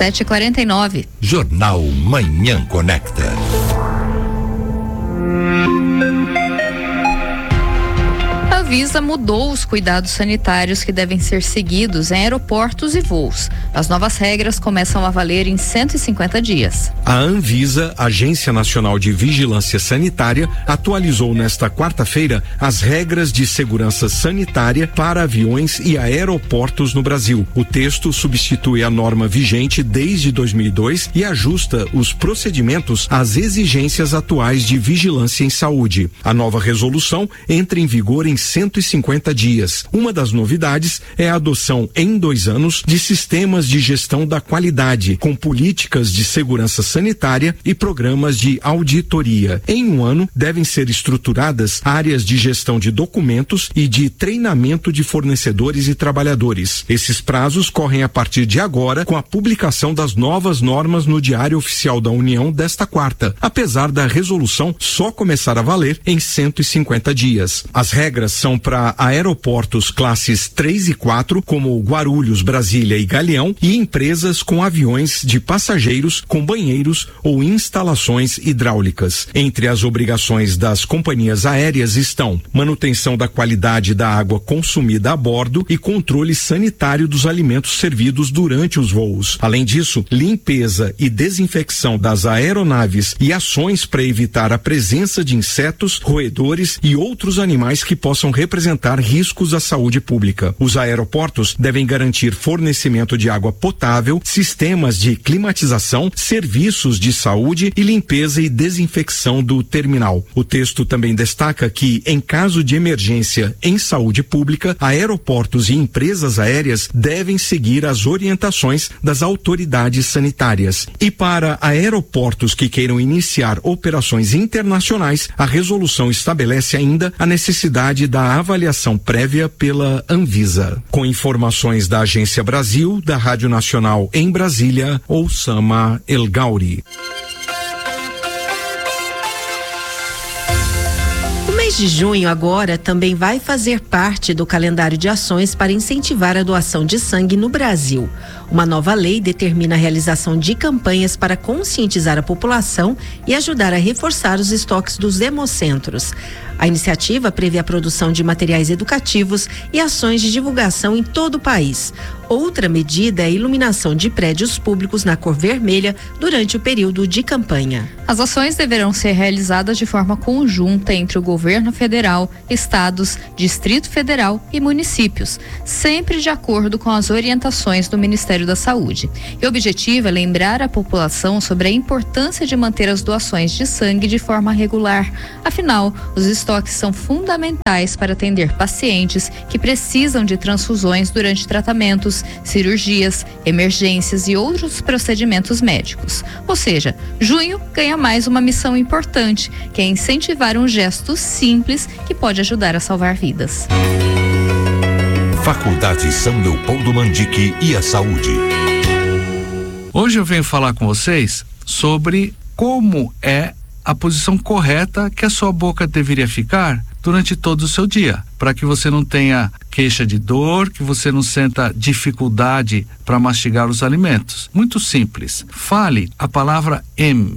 7h49. Jornal Manhã Conecta. A Anvisa mudou os cuidados sanitários que devem ser seguidos em aeroportos e voos. As novas regras começam a valer em 150 dias. A Anvisa, Agência Nacional de Vigilância Sanitária, atualizou nesta quarta-feira as regras de segurança sanitária para aviões e aeroportos no Brasil. O texto substitui a norma vigente desde 2002 e ajusta os procedimentos às exigências atuais de vigilância em saúde. A nova resolução entra em vigor em 150 dias. Uma das novidades é a adoção em 2 anos de sistemas de gestão da qualidade, com políticas de segurança sanitária e programas de auditoria. Em 1 ano, devem ser estruturadas áreas de gestão de documentos e de treinamento de fornecedores e trabalhadores. Esses prazos correm a partir de agora, com a publicação das novas normas no Diário Oficial da União desta quarta, apesar da resolução só começar a valer em 150 dias. As regras são para aeroportos classes 3 e 4, como Guarulhos, Brasília e Galeão, e empresas com aviões de passageiros com banheiros ou instalações hidráulicas. Entre as obrigações das companhias aéreas estão manutenção da qualidade da água consumida a bordo e controle sanitário dos alimentos servidos durante os voos. Além disso, limpeza e desinfecção das aeronaves e ações para evitar a presença de insetos, roedores e outros animais que possam representar riscos à saúde pública. Os aeroportos devem garantir fornecimento de água potável, sistemas de climatização, serviços de saúde e limpeza e desinfecção do terminal. O texto também destaca que, em caso de emergência em saúde pública, aeroportos e empresas aéreas devem seguir as orientações das autoridades sanitárias. E para aeroportos que queiram iniciar operações internacionais, a resolução estabelece ainda a necessidade da avaliação prévia pela Anvisa. Com informações da Agência Brasil, da Rádio Nacional em Brasília, Oussama El Gauri. O mês de junho agora também vai fazer parte do calendário de ações para incentivar a doação de sangue no Brasil. Uma nova lei determina a realização de campanhas para conscientizar a população e ajudar a reforçar os estoques dos hemocentros. A iniciativa prevê a produção de materiais educativos e ações de divulgação em todo o país. Outra medida é a iluminação de prédios públicos na cor vermelha durante o período de campanha. As ações deverão ser realizadas de forma conjunta entre o governo federal, estados, Distrito Federal e municípios, sempre de acordo com as orientações do Ministério da Saúde. E o objetivo é lembrar a população sobre a importância de manter as doações de sangue de forma regular. Afinal, os estoques são fundamentais para atender pacientes que precisam de transfusões durante tratamentos, cirurgias, emergências e outros procedimentos médicos. Ou seja, junho ganha mais uma missão importante, que é incentivar um gesto simples que pode ajudar a salvar vidas. Faculdade São Leopoldo Mandique e a saúde. Hoje eu venho falar com vocês sobre como é a posição correta que a sua boca deveria ficar durante todo o seu dia, para que você não tenha queixa de dor, que você não sinta dificuldade para mastigar os alimentos. Muito simples. Fale a palavra M.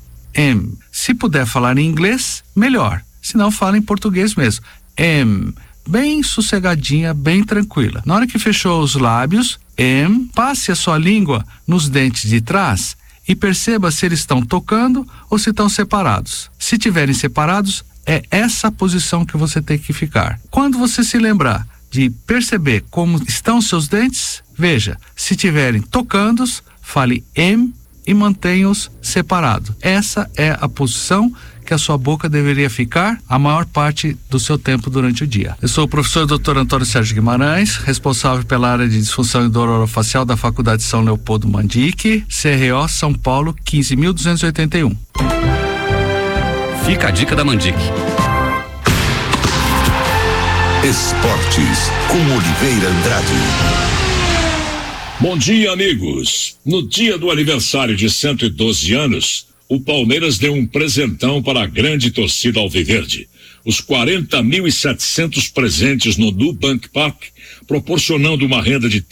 Se puder falar em inglês, melhor. Se não, fala em português mesmo. M. Bem sossegadinha, bem tranquila. Na hora que fechou os lábios, passe a sua língua nos dentes de trás e perceba se eles estão tocando ou se estão separados. Se estiverem separados, é essa posição que você tem que ficar. Quando você se lembrar de perceber como estão seus dentes, veja, se estiverem tocando, fale e mantenha-os separados. Essa é a posição que a sua boca deveria ficar a maior parte do seu tempo durante o dia. Eu sou o professor Dr. Antônio Sérgio Guimarães, responsável pela área de disfunção e dor orofacial da Faculdade São Leopoldo Mandique, CRO São Paulo 15.281. Fica a dica da Mandique. Esportes com Oliveira Andrade. Bom dia, amigos. No dia do aniversário de 112 anos, o Palmeiras deu um presentão para a grande torcida alviverde. Os 40.700 presentes no Nubank Park proporcionando uma renda de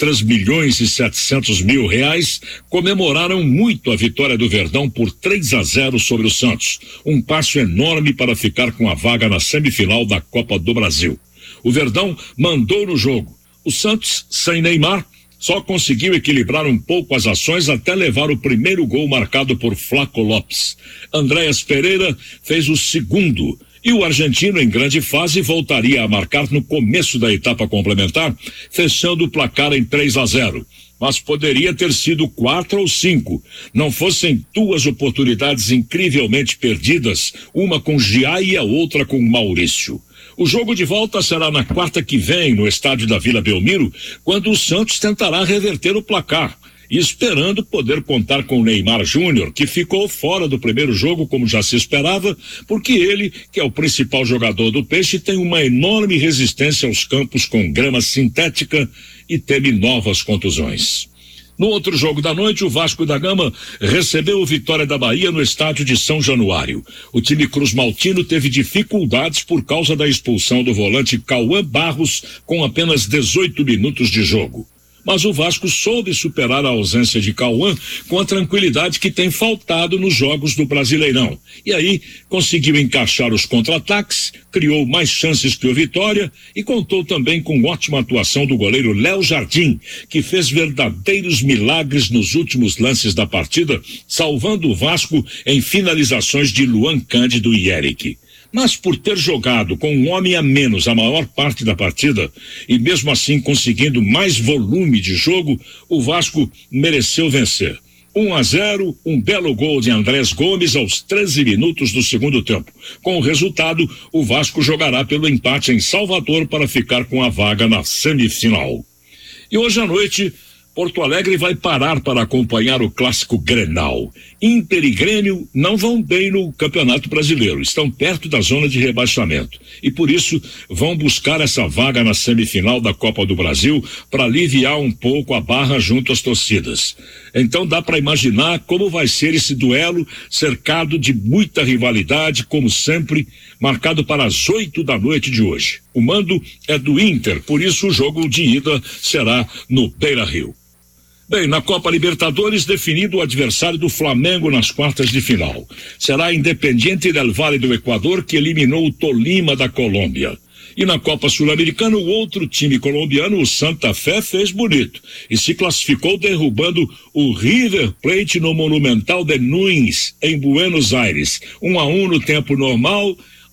3.700.000 reais, comemoraram muito a vitória do Verdão por 3-0 sobre o Santos. Um passo enorme para ficar com a vaga na semifinal da Copa do Brasil. O Verdão mandou no jogo. O Santos, sem Neymar, só conseguiu equilibrar um pouco as ações até levar o primeiro gol marcado por Flaco Lopes. Andréas Pereira fez o segundo. E o argentino, em grande fase, voltaria a marcar no começo da etapa complementar, fechando o placar em 3-0. Mas poderia ter sido 4 ou 5. Não fossem duas oportunidades incrivelmente perdidas, uma com Giai e a outra com Maurício. O jogo de volta será na quarta que vem, no estádio da Vila Belmiro, quando o Santos tentará reverter o placar. E esperando poder contar com o Neymar Júnior, que ficou fora do primeiro jogo, como já se esperava, porque ele, que é o principal jogador do Peixe, tem uma enorme resistência aos campos com grama sintética e teme novas contusões. No outro jogo da noite, o Vasco da Gama recebeu o Vitória da Bahia no estádio de São Januário. O time cruzmaltino teve dificuldades por causa da expulsão do volante Cauã Barros com apenas 18 minutos de jogo. Mas o Vasco soube superar a ausência de Cauã com a tranquilidade que tem faltado nos jogos do Brasileirão. E aí conseguiu encaixar os contra-ataques, criou mais chances que o Vitória e contou também com ótima atuação do goleiro Léo Jardim, que fez verdadeiros milagres nos últimos lances da partida, salvando o Vasco em finalizações de Luan Cândido e Eric. Mas por ter jogado com um homem a menos a maior parte da partida e mesmo assim conseguindo mais volume de jogo, o Vasco mereceu vencer. 1-0, um belo gol de Andrés Gomes aos 13 minutos do segundo tempo. Com o resultado, o Vasco jogará pelo empate em Salvador para ficar com a vaga na semifinal. E hoje à noite, Porto Alegre vai parar para acompanhar o clássico Grenal. Inter e Grêmio não vão bem no Campeonato Brasileiro, estão perto da zona de rebaixamento e por isso vão buscar essa vaga na semifinal da Copa do Brasil para aliviar um pouco a barra junto às torcidas. Então dá para imaginar como vai ser esse duelo cercado de muita rivalidade, como sempre, marcado para as 8 da noite de hoje. O mando é do Inter, por isso o jogo de ida será no Beira-Rio. Bem, na Copa Libertadores, definido o adversário do Flamengo nas quartas de final. Será Independiente del Valle do Equador, que eliminou o Tolima da Colômbia. E na Copa Sul-Americana, o outro time colombiano, o Santa Fé, fez bonito e se classificou derrubando o River Plate no Monumental de Nunes, em Buenos Aires. 1-1 no tempo normal,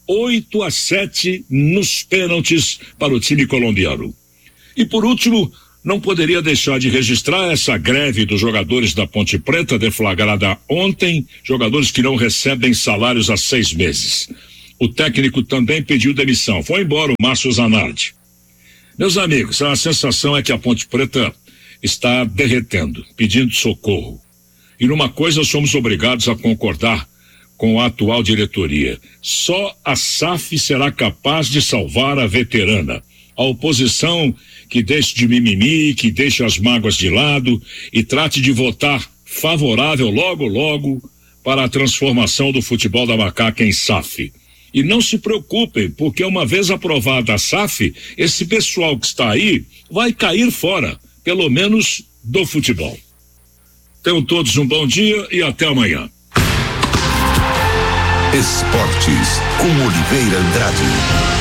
8-7 nos pênaltis para o time colombiano. E por último, não poderia deixar de registrar essa greve dos jogadores da Ponte Preta deflagrada ontem, jogadores que não recebem salários há 6 meses. O técnico também pediu demissão. Foi embora o Márcio Zanardi. Meus amigos, a sensação é que a Ponte Preta está derretendo, pedindo socorro. E numa coisa somos obrigados a concordar com a atual diretoria. Só a SAF será capaz de salvar a veterana. A oposição que deixe de mimimi, que deixe as mágoas de lado e trate de votar favorável logo para a transformação do futebol da Macaca em SAF. E não se preocupem, porque uma vez aprovada a SAF, esse pessoal que está aí vai cair fora, pelo menos do futebol. Tenham todos um bom dia e até amanhã. Esportes com Oliveira Andrade.